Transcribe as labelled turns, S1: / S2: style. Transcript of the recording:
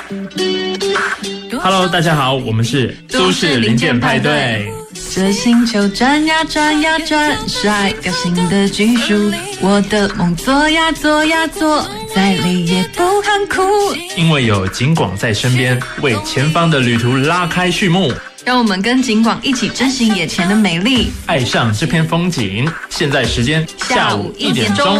S1: Hello， 大家好，我们是都市零件派对。
S2: 这星球转呀转呀转，甩个新的技术。我的梦做呀做呀做，再累也不喊苦。
S1: 因为有景广在身边，为前方的旅途拉开序幕。
S2: 让我们跟景广一起珍惜眼前的美丽，
S1: 爱上这片风景。现在时间下午1点钟。